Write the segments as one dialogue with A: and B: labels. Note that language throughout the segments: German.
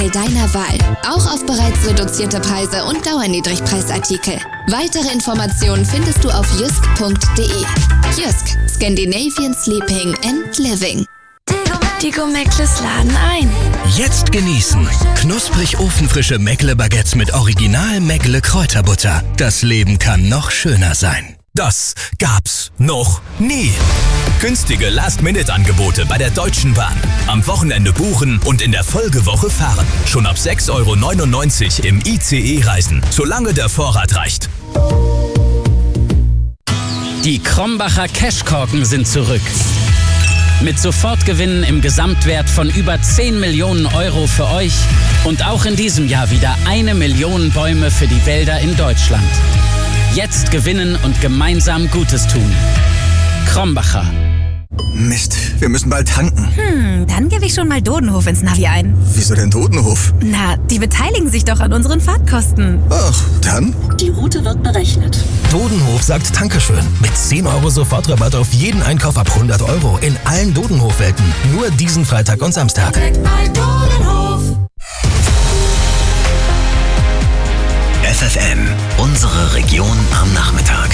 A: Autoteil deiner Wahl. Auch auf bereits reduzierte Preise und Dauerniedrigpreisartikel. Weitere Informationen findest du auf jysk.de. Jysk, Scandinavian Sleeping and Living.
B: Die Go-Meckles laden ein.
C: Jetzt genießen. Knusprig ofenfrische Meckle-Baguettes mit Original Meckle-Kräuterbutter. Das Leben kann noch schöner sein.
D: Das gab's noch nie. Günstige Last-Minute-Angebote bei der Deutschen Bahn. Am Wochenende buchen und in der Folgewoche fahren. Schon ab 6,99 € im ICE reisen, solange der Vorrat reicht.
E: Die Krombacher Cashkorken sind zurück. Mit Sofortgewinnen im Gesamtwert von über 10 Millionen € für euch und auch in diesem Jahr wieder 1 Million Bäume für die Wälder in Deutschland. Jetzt gewinnen und gemeinsam Gutes tun. Krombacher.
F: Mist, wir müssen bald tanken.
G: Dann gebe ich schon mal Dodenhof ins Navi ein.
F: Wieso denn Dodenhof?
G: Na, die beteiligen sich doch an unseren Fahrtkosten.
F: Ach, dann?
H: Die Route wird berechnet.
C: Dodenhof sagt Dankeschön. Mit 10 € Sofortrabatt auf jeden Einkauf ab 100 € in allen Dodenhof-Welten. Nur diesen Freitag und Samstag.
D: FFN, unsere Region am Nachmittag.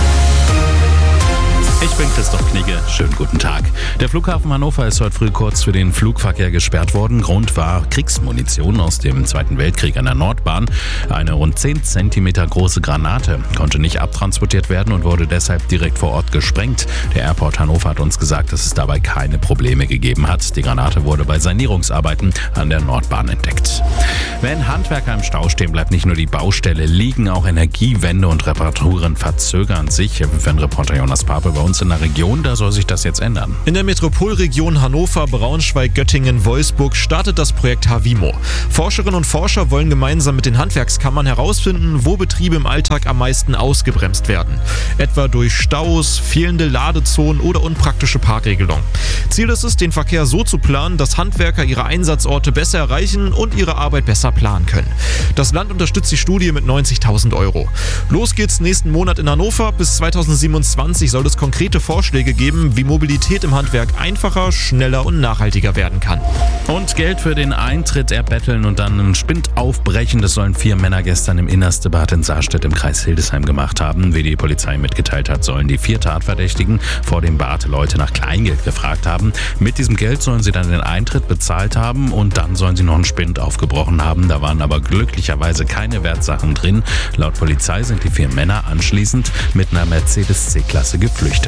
I: Ich bin Christoph Knigge. Schönen guten Tag. Der Flughafen Hannover ist heute früh kurz für den Flugverkehr gesperrt worden. Grund war Kriegsmunition aus dem Zweiten Weltkrieg an der Nordbahn. Eine rund 10 cm große Granate konnte nicht abtransportiert werden und wurde deshalb direkt vor Ort gesprengt. Der Airport Hannover hat uns gesagt, dass es dabei keine Probleme gegeben hat. Die Granate wurde bei Sanierungsarbeiten an der Nordbahn entdeckt. Wenn Handwerker im Stau stehen, bleibt nicht nur die Baustelle liegen, auch Energiewende und Reparaturen verzögern sich. Reporter Jonas Pape bei uns in der Region, da soll sich das jetzt ändern.
J: In der Metropolregion Hannover, Braunschweig, Göttingen, Wolfsburg startet das Projekt Havimo. Forscherinnen und Forscher wollen gemeinsam mit den Handwerkskammern herausfinden, wo Betriebe im Alltag am meisten ausgebremst werden. Etwa durch Staus, fehlende Ladezonen oder unpraktische Parkregelungen. Ziel ist es, den Verkehr so zu planen, dass Handwerker ihre Einsatzorte besser erreichen und ihre Arbeit besser planen können. Das Land unterstützt die Studie mit 90.000 €. Los geht's nächsten Monat in Hannover. Bis 2027 soll es konkrete Vorschläge geben, wie Mobilität im Handwerk einfacher, schneller und nachhaltiger werden kann.
I: Und Geld für den Eintritt erbetteln und dann einen Spind aufbrechen, das sollen 4 Männer gestern im Innerstebad in Sarstedt im Kreis Hildesheim gemacht haben. Wie die Polizei mitgeteilt hat, sollen die 4 Tatverdächtigen vor dem Bad Leute nach Kleingeld gefragt haben. Mit diesem Geld sollen sie dann den Eintritt bezahlt haben und dann sollen sie noch einen Spind aufgebrochen haben. Da waren aber glücklicherweise keine Wertsachen drin. Laut Polizei sind die 4 Männer anschließend mit einer Mercedes C-Klasse geflüchtet.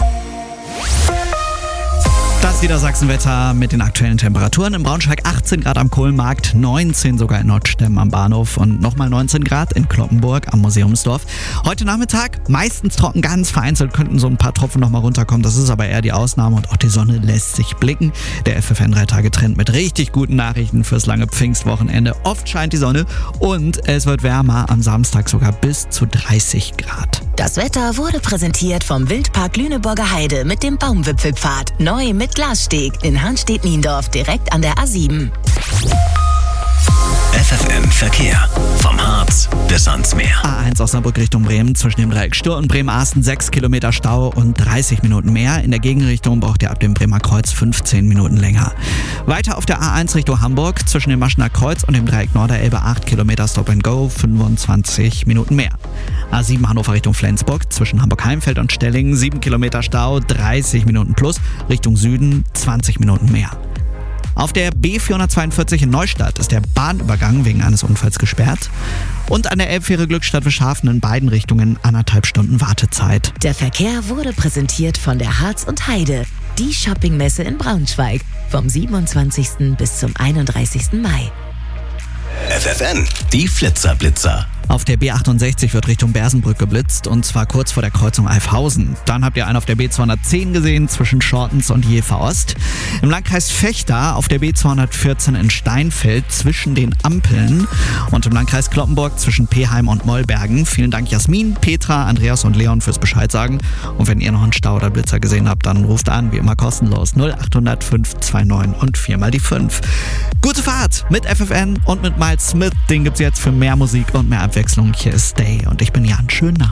K: Das Niedersachsenwetter mit den aktuellen Temperaturen. In Braunschweig 18 Grad am Kohlenmarkt, 19 sogar in Nordstemm am Bahnhof und nochmal 19 Grad in Cloppenburg am Museumsdorf. Heute Nachmittag meistens trocken, ganz vereinzelt könnten so ein paar Tropfen nochmal runterkommen. Das ist aber eher die Ausnahme und auch die Sonne lässt sich blicken. Der FFN 3-Tage-Trend mit richtig guten Nachrichten fürs lange Pfingstwochenende. Oft scheint die Sonne und es wird wärmer, am Samstag sogar bis zu 30 Grad.
B: Das Wetter wurde präsentiert vom Wildpark Lüneburger Heide mit dem Baumwipfelpfad. Neu mit Glassteg in Hanstedt-Niendorf direkt an der A7.
D: FFN Verkehr. Vom Harz bis ans Meer.
K: A1 Osnabrück Richtung Bremen zwischen dem Dreieck Stur und Bremen-Asten 6 Kilometer Stau und 30 Minuten mehr. In der Gegenrichtung braucht ihr ab dem Bremer Kreuz 15 Minuten länger. Weiter auf der A1 Richtung Hamburg zwischen dem Maschener Kreuz und dem Dreieck Norderelbe 8 Kilometer Stop and Go, 25 Minuten mehr. A7 Hannover Richtung Flensburg zwischen Hamburg-Heimfeld und Stellingen 7 Kilometer Stau, 30 Minuten plus. Richtung Süden 20 Minuten mehr. Auf der B442 in Neustadt ist der Bahnübergang wegen eines Unfalls gesperrt. Und an der Elbfähre Glückstadt-Wischhafen in beiden Richtungen 1,5 Stunden Wartezeit.
B: Der Verkehr wurde präsentiert von der Harz und Heide, die Shoppingmesse in Braunschweig, vom 27. bis zum 31. Mai.
D: FFN, die Flitzerblitzer.
K: Auf der B68 wird Richtung Bersenbrück geblitzt und zwar kurz vor der Kreuzung Alfhausen. Dann habt ihr einen auf der B210 gesehen zwischen Schortens und Jever Ost. Im Landkreis Vechta auf der B214 in Steinfeld zwischen den Ampeln und im Landkreis Cloppenburg zwischen Peheim und Mollbergen. Vielen Dank Jasmin, Petra, Andreas und Leon fürs Bescheid sagen. Und wenn ihr noch einen Stau oder Blitzer gesehen habt, dann ruft an, wie immer kostenlos 0800 529 und 4 mal die 5. Gute Fahrt mit FFN und mit Miles Smith. Den gibt's jetzt für mehr Musik und mehr Abwechslung. Hier ist Stay und ich bin Jan. Schönen Nachmittag.